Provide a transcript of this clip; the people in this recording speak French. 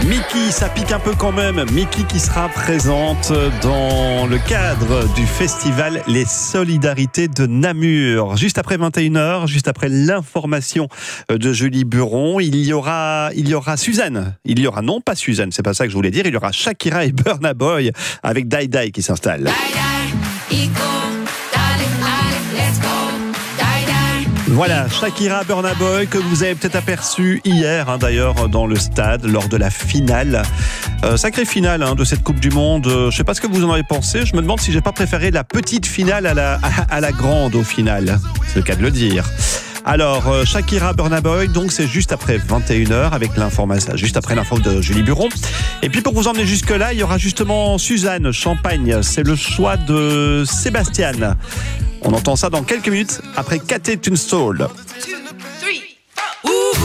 Miki, ça pique un peu quand même. Miki qui sera présente dans le cadre du festival Les Solidarités de Namur. Juste après 21h, juste après l'information de Julie Buron, il y aura Suzanne. Il y aura, non pas Suzanne, c'est pas ça que je voulais dire, il y aura Shakira et Burna Boy avec Die Die qui s'installe. Voilà, Shakira, Burna Boy, que vous avez peut-être aperçu hier, d'ailleurs, dans le stade, lors de la finale. Sacrée finale de cette Coupe du Monde. Je ne sais pas ce que vous en avez pensé. Je me demande si j'ai pas préféré la petite finale à la grande, au final. C'est le cas de le dire. Alors, Shakira, Burna Boy, donc c'est juste après 21h, avec l'information, juste après l'info de Julie Buron. Et puis pour vous emmener jusque-là, il y aura justement Suzanne, Champagne. C'est le choix de Sébastien. On entend ça dans quelques minutes après Cat Tunstall.